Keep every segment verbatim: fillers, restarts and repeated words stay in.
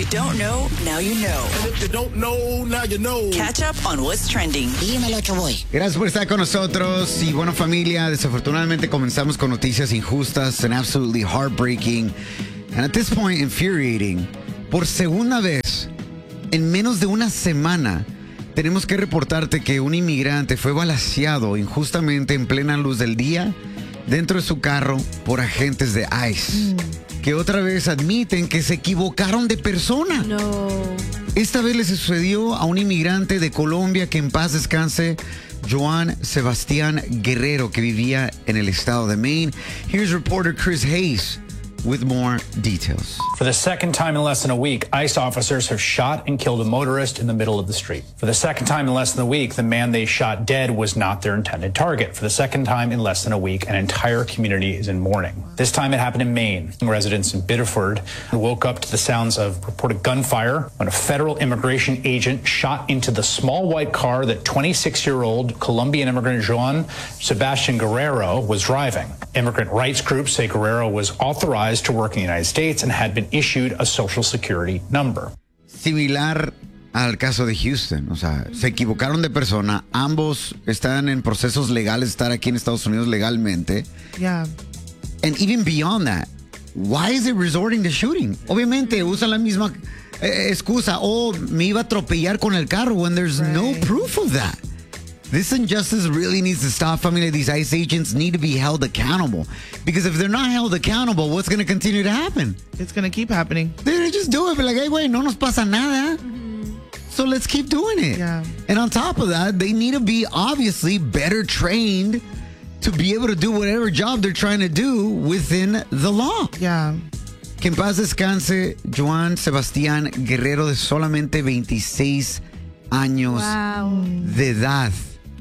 you don't know, now you know. And if you don't know, now you know. Catch up on what's trending. Dímelo, Choboy. Gracias por estar con nosotros. Y bueno, familia, desafortunadamente comenzamos con noticias injustas and absolutely heartbreaking. And at this point, infuriating. Por segunda vez, en menos de una semana, tenemos que reportarte que un inmigrante fue balaceado injustamente en plena luz del día dentro de su carro por agentes de ICE. Mm. Que otra vez admiten que se equivocaron de persona. No. Esta vez le sucedió a un inmigrante de Colombia que en paz descanse, Joan Sebastián Guerrero, que vivía en el estado de Maine. Here's reporter Chris Hayes with more details. For the second time in less than a week, ICE officers have shot and killed a motorist in the middle of the street. For the second time in less than a week, the man they shot dead was not their intended target. For the second time in less than a week, an entire community is in mourning. This time it happened in Maine. Residents in Biddeford woke up to the sounds of reported gunfire when a federal immigration agent shot into the small white car that twenty-six-year-old Colombian immigrant Joan Sebastián Guerrero was driving. Immigrant rights groups say Guerrero was authorized to work in the United States and had been issued a social security number. Similar al caso de Houston, o sea, se equivocaron de persona, ambos están en procesos legales, estar aquí en Estados Unidos legalmente. Yeah. And even beyond that, why is it resorting to shooting? Obviamente usan la misma eh, excusa, oh, me iba a atropellar con el carro, when there's right. no proof of that. This injustice really needs to stop. Family, these ICE agents need to be held accountable. Because if they're not held accountable, what's going to continue to happen? It's going to keep happening. They're going to just do it. But like, hey, güey, no nos pasa nada. Mm-hmm. So let's keep doing it. Yeah. And on top of that, they need to be obviously better trained to be able to do whatever job they're trying to do within the law. Yeah. Que en paz descanse Joan Sebastián Guerrero, de solamente veintiséis años wow. de edad.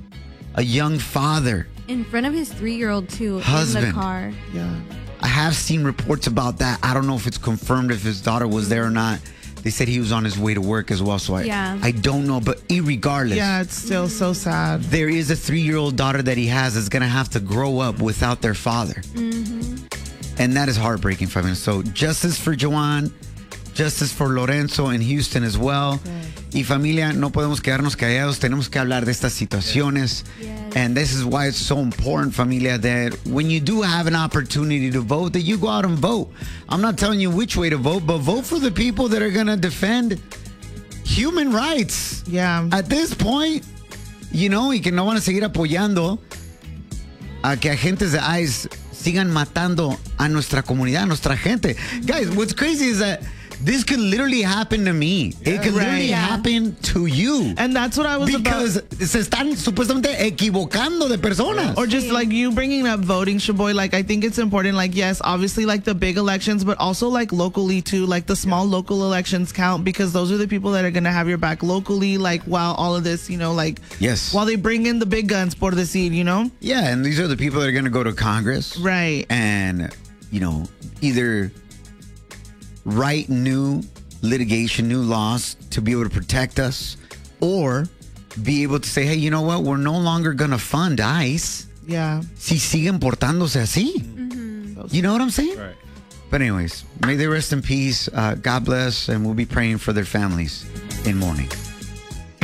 A young father. In front of his three-year-old, too, husband. in the car. Yeah. I have seen reports about that. I don't know if it's confirmed if his daughter was there or not. They said he was on his way to work as well, so I, yeah. I don't know. But irregardless, yeah, it's still mm-hmm. so sad. There is a three-year-old daughter that he has that's going to have to grow up without their father. Mm-hmm. And that is heartbreaking for him. So justice for Joan, justice for Lorenzo in Houston as well. Yes. Y familia, no podemos quedarnos callados. Tenemos que hablar de estas situaciones. Yes. And this is why it's so important, familia, that when you do have an opportunity to vote, that you go out and vote. I'm not telling you which way to vote, but vote for the people that are going to defend human rights. Yeah. At this point, you know, y que no van a seguir apoyando a que agentes de ICE sigan matando a nuestra comunidad, a nuestra gente. Guys, what's crazy is that this could literally happen to me. Yeah, it could right. literally yeah. happen to you. And that's what I was because about. se están supuestamente equivocando de personas. Or just like you bringing up voting, Shaboy, like I think it's important, like yes, obviously like the big elections, but also like locally too, like the small yeah. local elections count because those are the people that are going to have your back locally, like while all of this, you know, like yes. while they bring in the big guns, por decir, you know? Yeah, and these are the people that are going to go to Congress. Right. And, you know, either write new litigation, new laws to be able to protect us, or be able to say, hey, you know what? We're no longer going to fund ICE. Yeah. Si siguen portándose así. Mm-hmm. You know what I'm saying? Right. But anyways, may they rest in peace. Uh, God bless, and we'll be praying for their families in mourning.